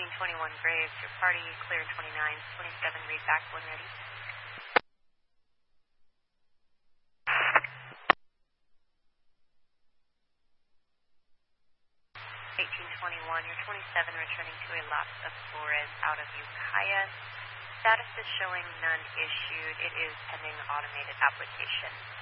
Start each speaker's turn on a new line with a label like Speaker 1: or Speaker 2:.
Speaker 1: 1821 Graves, your party clear 29, 27 read back when ready. 1821, your 27 returning to a Las of Flores out of Ukiah. Status is showing none issued. It is pending automated application.